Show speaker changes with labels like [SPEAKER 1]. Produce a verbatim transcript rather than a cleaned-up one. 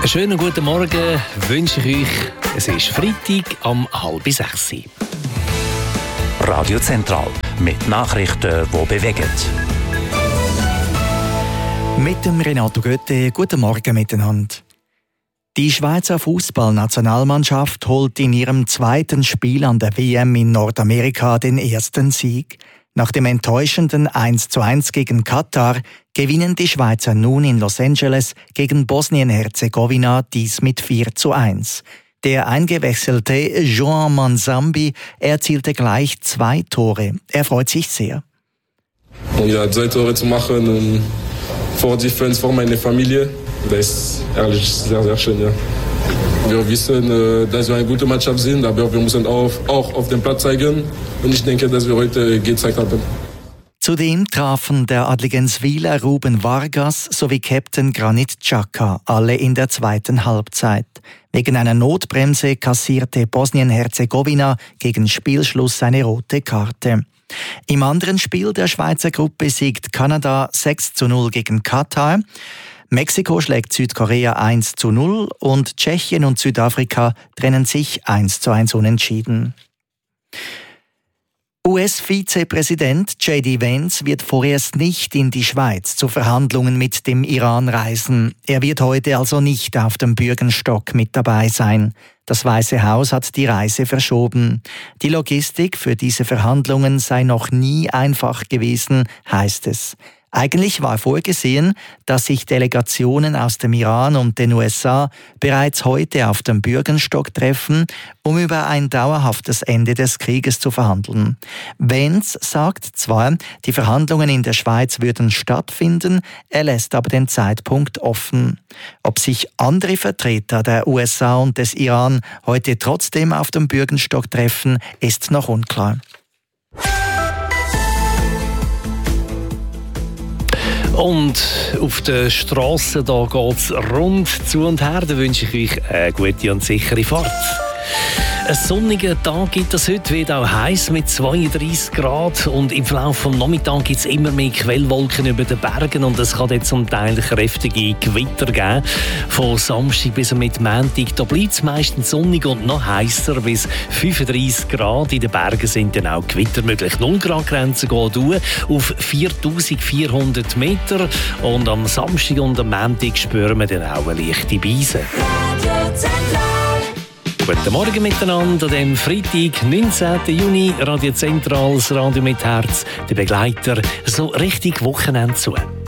[SPEAKER 1] Einen schönen guten Morgen wünsche ich euch. Es ist Freitag am halb sechs.
[SPEAKER 2] Radio Zentral mit Nachrichten, die bewegen.
[SPEAKER 3] Mit dem Renato Götte, guten Morgen miteinander. Die Schweizer Fußballnationalmannschaft holt in ihrem zweiten Spiel an der W M in Nordamerika den ersten Sieg. Nach dem enttäuschenden eins zu eins gegen Katar gewinnen die Schweizer nun in Los Angeles gegen Bosnien-Herzegowina dies mit vier zu eins. Der eingewechselte Joan Manzambi erzielte gleich zwei Tore. Er freut sich sehr.
[SPEAKER 4] Ja, zwei Tore zu machen vor die Fans, vor meine Familie, das ist ehrlich sehr, sehr schön. Ja. Wir wissen, dass wir eine gute Mannschaft sind, aber wir müssen auch, auch auf dem Platz zeigen. Und ich denke, dass wir heute gezeigt haben.
[SPEAKER 3] Zudem trafen der Adligenswiler Ruben Vargas sowie Captain Granit Xhaka alle in der zweiten Halbzeit. Wegen einer Notbremse kassierte Bosnien-Herzegowina gegen Spielschluss eine rote Karte. Im anderen Spiel der Schweizer Gruppe siegt Kanada sechs zu null gegen Katar. Mexiko schlägt Südkorea eins zu null und Tschechien und Südafrika trennen sich eins zu eins unentschieden. U S-Vizepräsident J D Vance wird vorerst nicht in die Schweiz zu Verhandlungen mit dem Iran reisen. Er wird heute also nicht auf dem Bürgenstock mit dabei sein. Das Weiße Haus hat die Reise verschoben. Die Logistik für diese Verhandlungen sei noch nie einfach gewesen, heißt es. Eigentlich war vorgesehen, dass sich Delegationen aus dem Iran und den U S A bereits heute auf dem Bürgenstock treffen, um über ein dauerhaftes Ende des Krieges zu verhandeln. Vance sagt zwar, die Verhandlungen in der Schweiz würden stattfinden, er lässt aber den Zeitpunkt offen. Ob sich andere Vertreter der U S A und des Iran heute trotzdem auf dem Bürgenstock treffen, ist noch unklar.
[SPEAKER 1] Und auf der Strasse da geht's rund zu und her. Da wünsche ich euch eine gute und sichere Fahrt. Ein sonniger Tag gibt es heute, wird auch heiß mit zweiunddreissig Grad und im Verlauf des Nachmittags gibt es immer mehr Quellwolken über den Bergen und es kann jetzt zum Teil kräftige Gewitter geben. Von Samstag bis mit Montag, da bleibt es meistens sonnig und noch heißer, bis fünfunddreissig Grad. In den Bergen sind dann auch Gewitter möglich. null Grad Grenze geht hoch auf viertausendvierhundert Meter und am Samstag und am Montag spüren wir dann auch eine leichte Beise. Guten Morgen miteinander, an dem Freitag, neunzehnten Juni, Radio Zentral, das Radio mit Herz, der Begleiter, so richtig Wochenende zu.